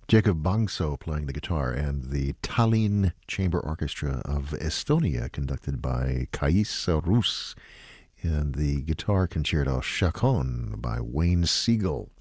Jacob Bangso playing the guitar, and the Tallinn Chamber Orchestra of Estonia, conducted by Kais Rus, and the guitar concerto Chaconne by Wayne Siegel.